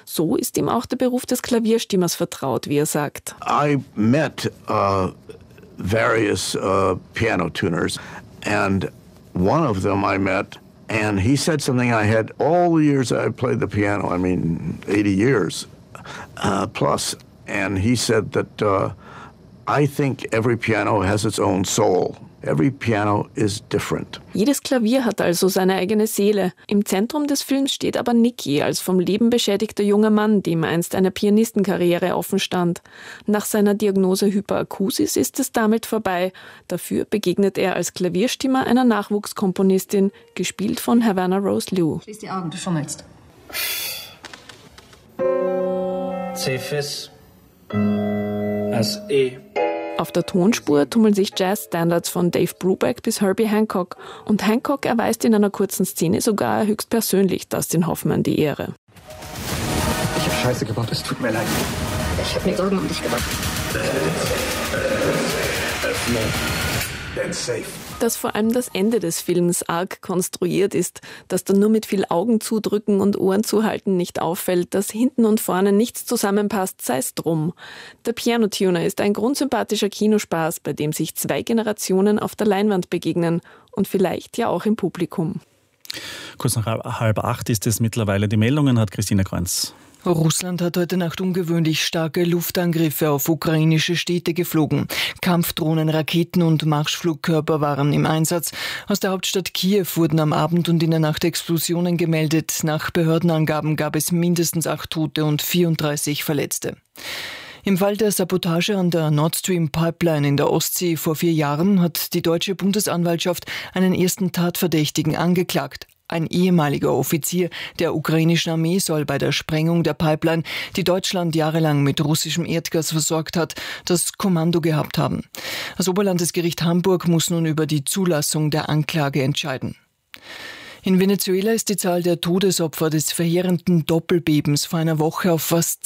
So ist ihm auch der Beruf des Klavierstimmers vertraut, wie er sagt. I met various piano tuners, and one of them I met, and he said something I had all the years I played the piano, 80 years plus, and he said that I think every piano has its own soul. Every piano is different. Jedes Klavier hat also seine eigene Seele. Im Zentrum des Films steht aber Nicky als vom Leben beschädigter junger Mann, dem einst eine Pianistenkarriere offen stand. Nach seiner Diagnose Hyperakusis ist es damit vorbei. Dafür begegnet er als Klavierstimmer einer Nachwuchskomponistin, gespielt von Havana Rose Liu. Schließ die Augen, du schummelst. C Fis as E. Auf der Tonspur tummeln sich Jazz-Standards von Dave Brubeck bis Herbie Hancock. Und Hancock erweist in einer kurzen Szene sogar höchstpersönlich Dustin Hoffman die Ehre. Ich habe Scheiße gebaut, es tut mir leid. Ich habe mir Sorgen um dich gemacht. Dass vor allem das Ende des Films arg konstruiert ist, dass dann nur mit viel Augen zudrücken und Ohren zuhalten nicht auffällt, dass hinten und vorne nichts zusammenpasst, sei es drum. Der Piano-Tuner ist ein grundsympathischer Kinospaß, bei dem sich zwei Generationen auf der Leinwand begegnen und vielleicht ja auch im Publikum. Kurz nach 7:30 ist es mittlerweile. Die Meldungen hat Christina Kreuz. Russland hat heute Nacht ungewöhnlich starke Luftangriffe auf ukrainische Städte geflogen. Kampfdrohnen, Raketen und Marschflugkörper waren im Einsatz. Aus der Hauptstadt Kiew wurden am Abend und in der Nacht Explosionen gemeldet. Nach Behördenangaben gab es mindestens 8 Tote und 34 Verletzte. Im Fall der Sabotage an der Nord Stream Pipeline in der Ostsee vor 4 Jahren hat die deutsche Bundesanwaltschaft einen ersten Tatverdächtigen angeklagt. Ein ehemaliger Offizier der ukrainischen Armee soll bei der Sprengung der Pipeline, die Deutschland jahrelang mit russischem Erdgas versorgt hat, das Kommando gehabt haben. Das Oberlandesgericht Hamburg muss nun über die Zulassung der Anklage entscheiden. In Venezuela ist die Zahl der Todesopfer des verheerenden Doppelbebens vor einer Woche auf fast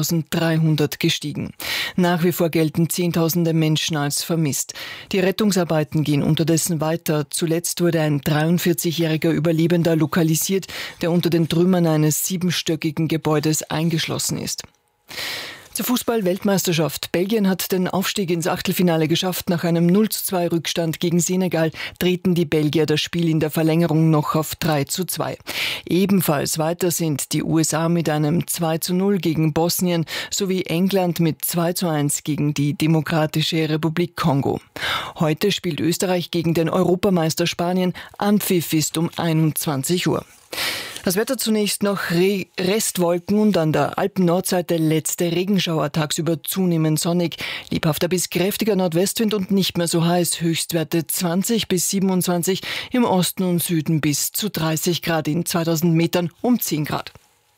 2300 gestiegen. Nach wie vor gelten Zehntausende Menschen als vermisst. Die Rettungsarbeiten gehen unterdessen weiter. Zuletzt wurde ein 43-jähriger Überlebender lokalisiert, der unter den Trümmern eines 7-stöckigen Gebäudes eingeschlossen ist. Zur Fußball-Weltmeisterschaft. Belgien hat den Aufstieg ins Achtelfinale geschafft. Nach einem 0:2 Rückstand gegen Senegal drehten die Belgier das Spiel in der Verlängerung noch auf 3:2. Ebenfalls weiter sind die USA mit einem 2:0 gegen Bosnien sowie England mit 2:1 gegen die Demokratische Republik Kongo. Heute spielt Österreich gegen den Europameister Spanien. Anpfiff ist um 21 Uhr. Das Wetter zunächst noch Restwolken und an der Alpen-Nordseite letzte Regenschauer, tagsüber zunehmend sonnig. Lebhafter bis kräftiger Nordwestwind und nicht mehr so heiß. Höchstwerte 20 bis 27, im Osten und Süden bis zu 30 Grad, in 2000 Metern um 10 Grad.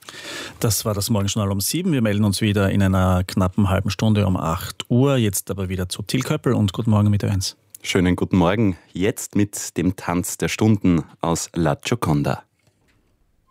Das war das Morgenjournal um 7. Wir melden uns wieder in einer knappen halben Stunde um 8 Uhr. Jetzt aber wieder zu Till Köppel und guten Morgen mit Ö1. Schönen guten Morgen. Jetzt mit dem Tanz der Stunden aus La Gioconda.